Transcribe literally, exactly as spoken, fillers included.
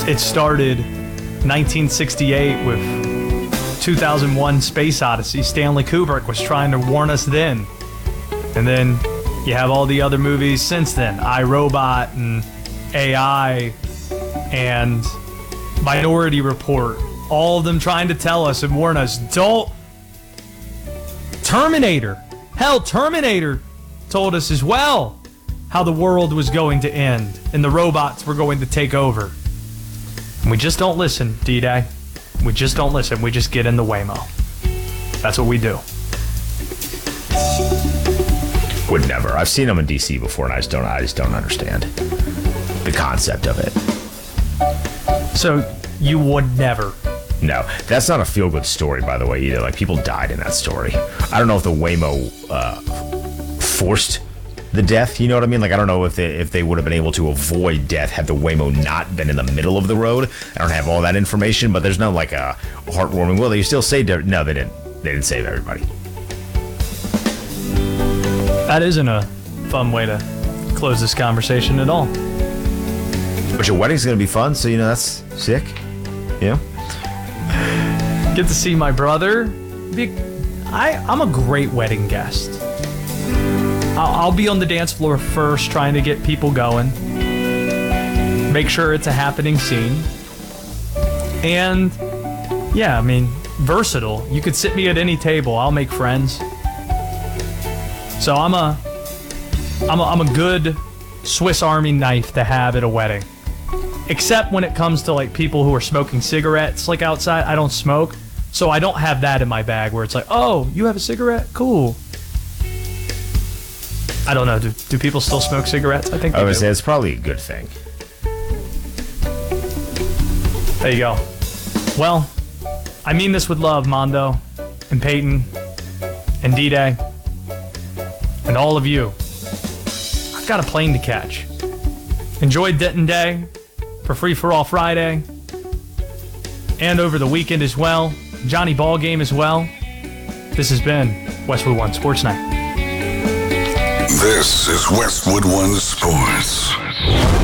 It started nineteen sixty-eight with two thousand one Space Odyssey. Stanley Kubrick was trying to warn us then. And then you have all the other movies since then. I, Robot and A I and Minority Report. All of them trying to tell us and warn us, don't... Terminator. Hell, Terminator told us as well how the world was going to end and the robots were going to take over. And we just don't listen, D-Day. We just don't listen. We just get in the Waymo. That's what we do. Would never. I've seen them in D C before, and I just don't. I just don't understand the concept of it. So you would never. No, that's not a feel-good story, by the way, either. Like, people died in that story. I don't know if the Waymo uh, forced the death, you know what I mean? Like, I don't know if they, if they would have been able to avoid death had the Waymo not been in the middle of the road. I don't have all that information, but there's no, like, a heartwarming, well, they still saved it. No, they didn't. They didn't save everybody. That isn't a fun way to close this conversation at all. But your wedding's going to be fun, so, you know, that's sick. Yeah. Get to see my brother. Be, I, I'm a great wedding guest. I'll, I'll be on the dance floor first, trying to get people going. Make sure it's a happening scene. And, yeah, I mean, versatile. You could sit me at any table. I'll make friends. So I'm a, I'm a, I'm a good Swiss Army knife to have at a wedding. Except when it comes to, like, people who are smoking cigarettes, like, outside. I don't smoke. So I don't have that in my bag where it's like, oh, you have a cigarette? Cool. I don't know. Do, do people still smoke cigarettes? I think they I would do. say it's probably a good thing. There you go. Well, I mean this with love, Mondo and Peyton and D-Day and all of you. I've got a plane to catch. Enjoy Denton Day for Free For All Friday and over the weekend as well. Johnny Ball Game as well. This has been Westwood One Sports Night. This is Westwood One Sports.